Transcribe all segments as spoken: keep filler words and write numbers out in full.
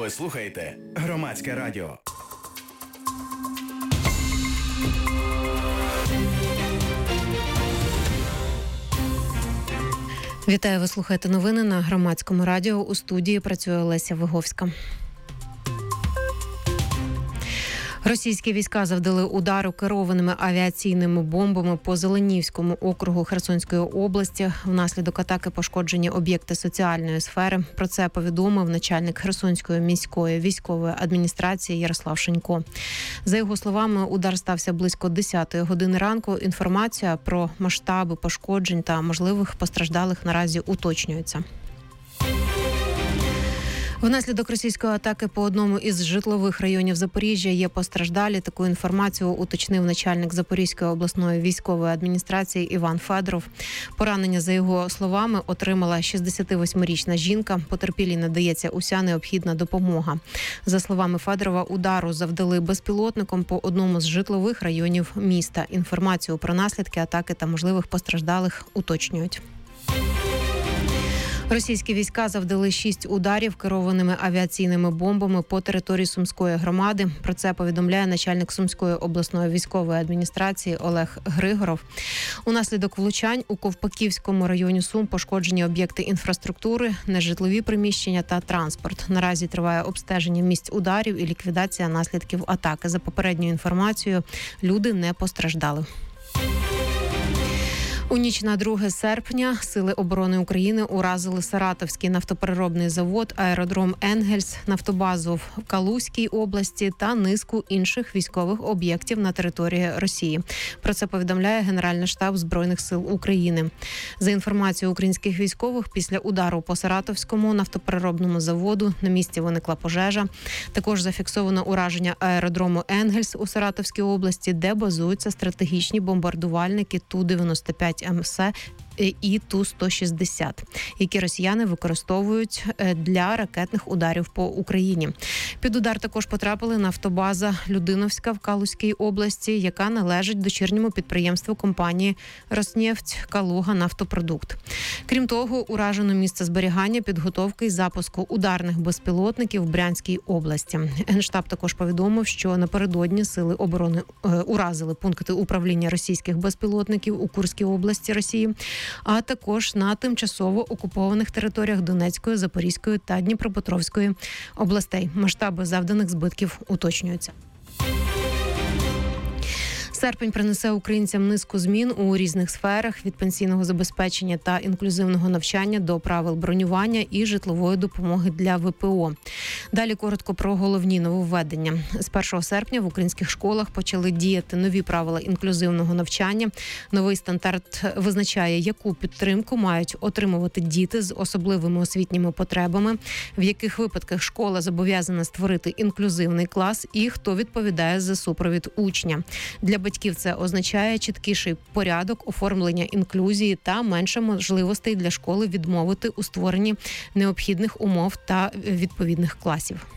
Ви слухаєте Громадське радіо. Вітаю, ви слухаєте новини на Громадському радіо. У студії працює Олеся Виговська. Російські війська завдали удару керованими авіаційними бомбами по Зеленівському округу Херсонської області. Внаслідок атаки пошкоджені об'єкти соціальної сфери. Про це повідомив начальник Херсонської міської військової адміністрації Ярослав Шенько. За його словами, удар стався близько десятої години ранку. Інформація про масштаби пошкоджень та можливих постраждалих наразі уточнюється. Внаслідок російської атаки по одному із житлових районів Запоріжжя є постраждалі. Таку інформацію уточнив начальник Запорізької обласної військової адміністрації Іван Федоров. Поранення, за його словами, отримала шістдесятивосьмирічна жінка. Потерпілій надається уся необхідна допомога. За словами Федорова, удару завдали безпілотником по одному з житлових районів міста. Інформацію про наслідки атаки та можливих постраждалих уточнюють. Російські війська завдали шість ударів керованими авіаційними бомбами по території Сумської громади. Про це повідомляє начальник Сумської обласної військової адміністрації Олег Григоров. Унаслідок влучань у Ковпаківському районі Сум пошкоджені об'єкти інфраструктури, нежитлові приміщення та транспорт. Наразі триває обстеження місць ударів і ліквідація наслідків атаки. За попередньою інформацією, люди не постраждали. У ніч на друге серпня Сили оборони України уразили Саратовський нафтопереробний завод, аеродром Енгельс, нафтобазу в Калузькій області та низку інших військових об'єктів на території Росії. Про це повідомляє Генеральний штаб Збройних сил України. За інформацією українських військових, після удару по Саратовському нафтопереробному заводу на місці виникла пожежа. Також зафіксовано ураження аеродрому Енгельс у Саратовській області, де базуються стратегічні бомбардувальники Ту дев'яносто п'ять Ем С і Ту сто шістдесят, які росіяни використовують для ракетних ударів по Україні. Під удар також потрапили нафтобаза Людиновська в Калузькій області, яка належить дочірньому підприємству компанії «Роснефть Калуга Нафтопродукт». Крім того, уражено місце зберігання, підготовки і запуску ударних безпілотників в Брянській області. Генштаб також повідомив, що напередодні Сили оборони е, уразили пункти управління російських безпілотників у Курській області Росії, а також на тимчасово окупованих територіях Донецької, Запорізької та Дніпропетровської областей. Масштаби завданих збитків уточнюються. Серпень принесе українцям низку змін у різних сферах – від пенсійного забезпечення та інклюзивного навчання до правил бронювання і житлової допомоги для В П О. Далі коротко про головні нововведення. З першого серпня в українських школах почали діяти нові правила інклюзивного навчання. Новий стандарт визначає, яку підтримку мають отримувати діти з особливими освітніми потребами, в яких випадках школа зобов'язана створити інклюзивний клас і хто відповідає за супровід учня. Для батьків це означає чіткіший порядок оформлення інклюзії та менше можливостей для школи відмовити у створенні необхідних умов та відповідних класів.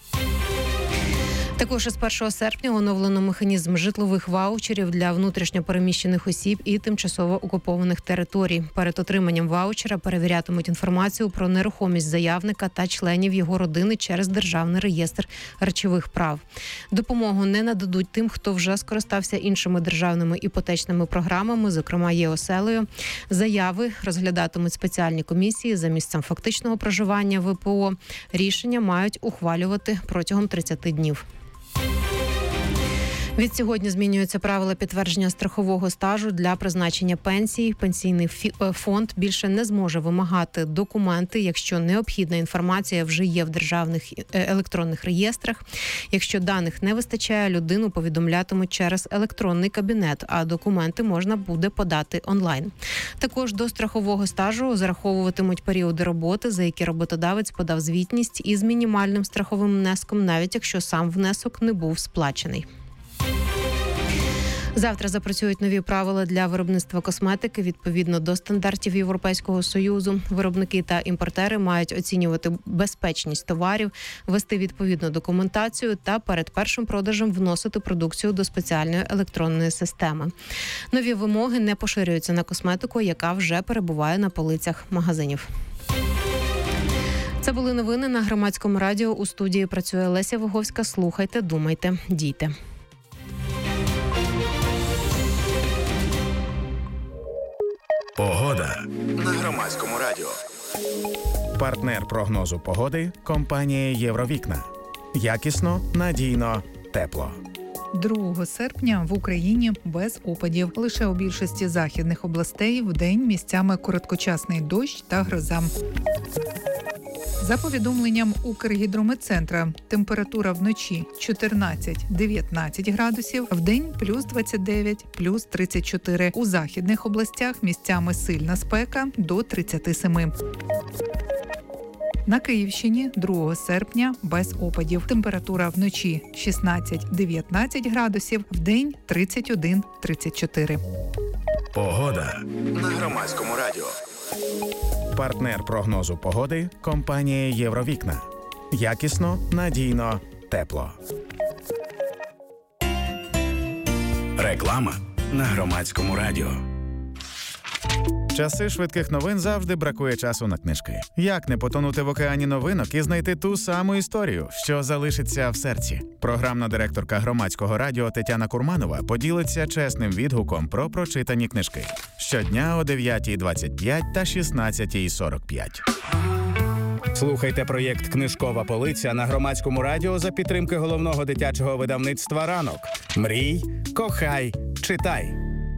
Також із першого серпня оновлено механізм житлових ваучерів для внутрішньо переміщених осіб і тимчасово окупованих територій. Перед отриманням ваучера перевірятимуть інформацію про нерухомість заявника та членів його родини через Державний реєстр речових прав. Допомогу не нададуть тим, хто вже скористався іншими державними іпотечними програмами, зокрема ЄОСЕЛою. Заяви розглядатимуть спеціальні комісії за місцем фактичного проживання В П О. Рішення мають ухвалювати протягом тридцяти днів. Відсьогодні змінюються правила підтвердження страхового стажу для призначення пенсій. Пенсійний фонд більше не зможе вимагати документи, якщо необхідна інформація вже є в державних електронних реєстрах. Якщо даних не вистачає, людину повідомлятимуть через електронний кабінет, а документи можна буде подати онлайн. Також до страхового стажу зараховуватимуть періоди роботи, за які роботодавець подав звітність із мінімальним страховим внеском, навіть якщо сам внесок не був сплачений. Завтра запрацюють нові правила для виробництва косметики відповідно до стандартів Європейського Союзу. Виробники та імпортери мають оцінювати безпечність товарів, вести відповідну документацію та перед першим продажем вносити продукцію до спеціальної електронної системи. Нові вимоги не поширюються на косметику, яка вже перебуває на полицях магазинів. Це були новини на Громадському радіо. У студії працює Леся Виговська. Слухайте, думайте, дійте. Погода на Громадському радіо. Партнер прогнозу погоди – компанія «Євровікна». Якісно, надійно, тепло. другого серпня в Україні без опадів. Лише у більшості західних областей вдень місцями короткочасний дощ та гроза. За повідомленням Укргідрометцентра, температура вночі чотирнадцять-дев'ятнадцять градусів, вдень плюс двадцять дев'ять, плюс тридцять чотири. У західних областях місцями сильна спека до тридцять сім. На Київщині другого серпня без опадів. Температура вночі шістнадцять-дев'ятнадцять градусів, вдень тридцять один - тридцять чотири. Погода на Громадському радіо. Партнер прогнозу погоди – компанія «Євровікна». Якісно, надійно, тепло. Реклама на Громадському радіо. Часи швидких новин завжди бракує часу на книжки. Як не потонути в океані новинок і знайти ту саму історію, що залишиться в серці? Програмна директорка Громадського радіо Тетяна Курманова поділиться чесним відгуком про прочитані книжки. Щодня о дев'ятій двадцять п'ять та шістнадцятій сорок п'ять. Слухайте проєкт «Книжкова полиця» на Громадському радіо за підтримки головного дитячого видавництва «Ранок». Мрій, кохай, читай.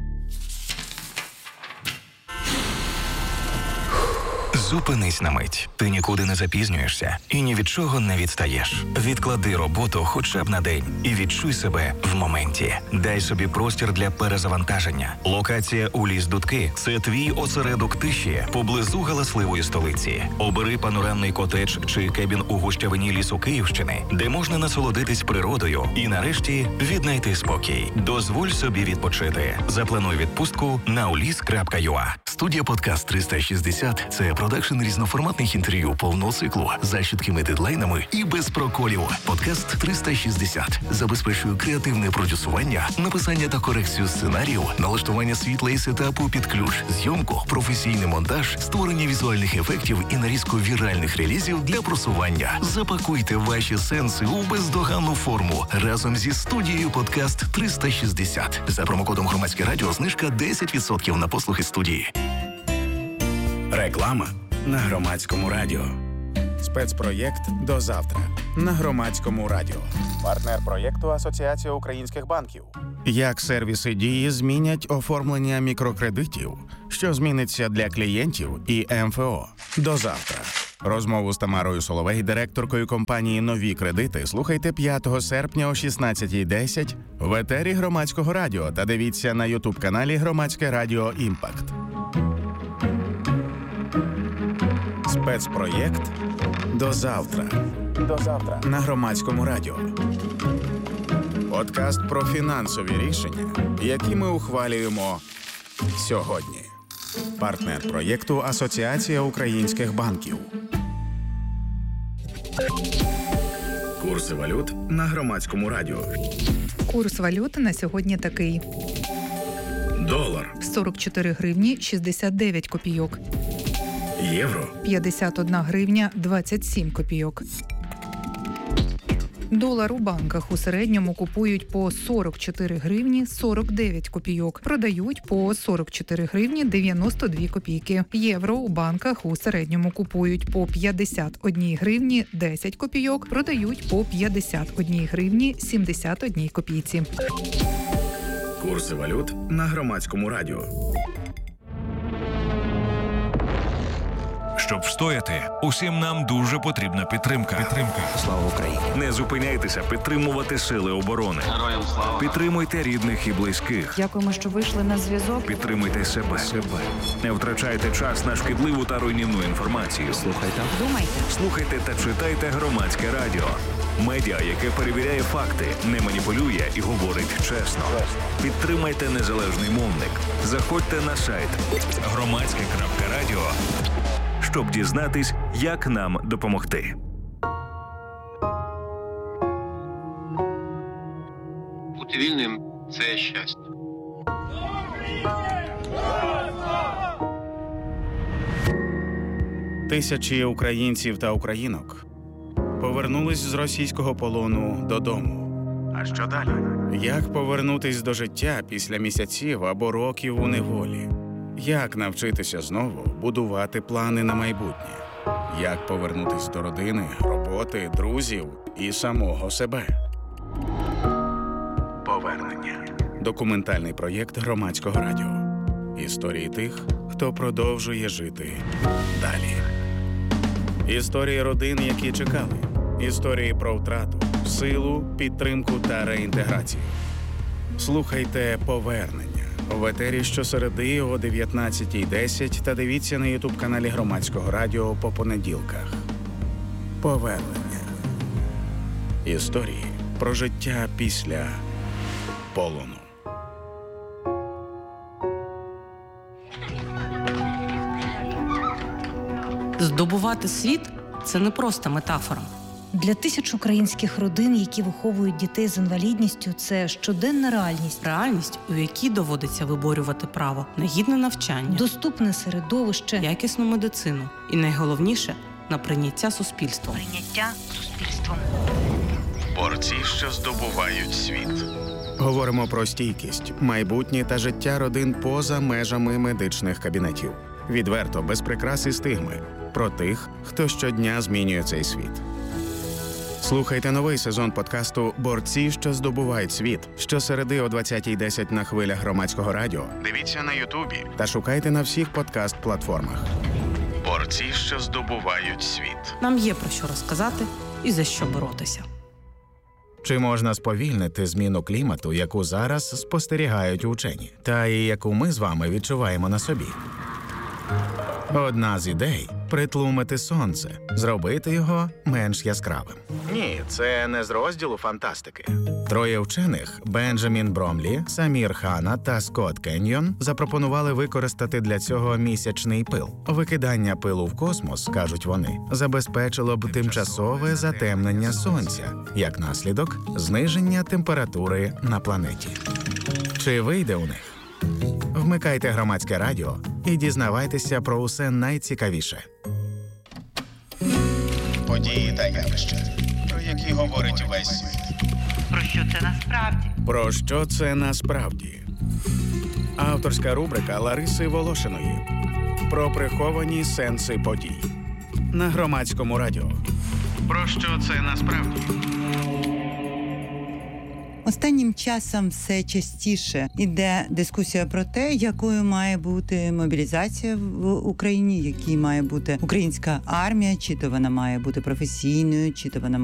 Зупинись на мить. Ти нікуди не запізнюєшся і ні від чого не відстаєш. Відклади роботу хоча б на день і відчуй себе в моменті. Дай собі простір для перезавантаження. Локація у Ліс-Дудки – це твій осередок тиші поблизу галасливої столиці. Обери панорамний котедж чи кебін у гущавині лісу Київщини, де можна насолодитись природою і нарешті віднайти спокій. Дозволь собі відпочити. Заплануй відпустку на уліс крапка ю а. Студія «Подкаст триста шістдесят» – це продакшн різноформатних інтерв'ю повного циклу за чіткими дедлайнами і без проколів. «Подкаст триста шістдесят» забезпечує креативне продюсування, написання та корекцію сценарію, налаштування світла і сетапу під ключ, зйомку, професійний монтаж, створення візуальних ефектів і нарізку віральних релізів для просування. Запакуйте ваші сенси у бездоганну форму разом зі студією «Подкаст триста шістдесят». За промокодом «Громадське радіо» знижка десять відсотків на послуги студії. Реклама на Громадському радіо. Спецпроєкт «До завтра» на Громадському радіо. Партнер проєкту Асоціація українських банків. Як сервіси дії змінять оформлення мікрокредитів, що зміниться для клієнтів і ем еф о. До завтра. Розмову з Тамарою Соловей, директоркою компанії «Нові кредити», слухайте п'ятого серпня о шістнадцятій десять в етері Громадського радіо та дивіться на ютуб-каналі Громадське радіо «Імпакт». Спецпроєкт «До завтра». До завтра на Громадському радіо. Подкаст про фінансові рішення, які ми ухвалюємо сьогодні. Партнер проєкту Асоціація українських банків. Курси валют на Громадському радіо. Курс валют на сьогодні такий. Долар. сорок чотири гривні шістдесят дев'ять копійок. Євро. п'ятдесят одна гривня двадцять сім копійок. Долар у банках у середньому купують по сорок чотири гривні сорок дев'ять копійок, продають по сорок чотири гривні дев'яносто дві копійки. Євро у банках у середньому купують по п'ятдесят одна гривні десять копійок, продають по п'ятдесят одна гривні сімдесят одна копійці. Курси валют на Громадському радіо. Щоб встояти, усім нам дуже потрібна підтримка. Підтримка. Слава Україні! Не зупиняйтеся підтримувати сили оборони. Героям слава! Підтримуйте рідних і близьких. Дякуємо, що вийшли на зв'язок. Підтримуйте себе. себе. Не втрачайте час на шкідливу та руйнівну інформацію. Слухайте. Думайте. Слухайте та читайте Громадське радіо. Медіа, яке перевіряє факти, не маніпулює і говорить чесно. Підтримайте незалежний мовник. Заходьте на сайт громадське крапка радіо, щоб дізнатись, як нам допомогти. Бути вільним – це щастя. Тисячі українців та українок повернулись з російського полону додому. А що далі? Як повернутись до життя після місяців або років у неволі? Як навчитися знову будувати плани на майбутнє? Як повернутись до родини, роботи, друзів і самого себе? Повернення. Документальний проєкт Громадського радіо. Історії тих, хто продовжує жити далі. Історії родин, які чекали. Історії про втрату, силу, підтримку та реінтеграцію. Слухайте «Повернення» в етері щосереди о дев'ятнадцятій десять та дивіться на ютуб-каналі Громадського радіо по понеділках. Повернення. Історії про життя після полону. Здобувати світ – це не просто метафора. Для тисяч українських родин, які виховують дітей з інвалідністю, це щоденна реальність. Реальність, у якій доводиться виборювати право на гідне навчання, доступне середовище, якісну медицину і, найголовніше, на прийняття суспільством. Прийняття суспільством. Борці, що здобувають світ. Говоримо про стійкість, майбутнє та життя родин поза межами медичних кабінетів. Відверто, без прикрас і стигми. Про тих, хто щодня змінює цей світ. Слухайте новий сезон подкасту «Борці, що здобувають світ» щосереди о двадцятій десять на хвилях Громадського радіо. Дивіться на Ютубі та шукайте на всіх подкаст-платформах. Борці, що здобувають світ. Нам є про що розказати і за що боротися. Чи можна сповільнити зміну клімату, яку зараз спостерігають учені, та і яку ми з вами відчуваємо на собі? Одна з ідей – притлумити сонце, зробити його менш яскравим. Ні, це не з розділу фантастики. Троє вчених – Бенджамін Бромлі, Самір Хана та Скотт Кеньйон – запропонували використати для цього місячний пил. Викидання пилу в космос, кажуть вони, забезпечило б тимчасове затемнення сонця, як наслідок – зниження температури на планеті. Чи вийде у них? Вмикайте Громадське радіо і дізнавайтеся про усе найцікавіше. Події та явища, про які говорить весь світ. Про що це насправді? Про що це насправді? Авторська рубрика Лариси Волошиної. Про приховані сенси подій. На Громадському радіо. Про що це насправді? Останнім часом все частіше йде дискусія про те, якою має бути мобілізація в Україні, якій має бути українська армія, чи то вона має бути професійною, чи то вона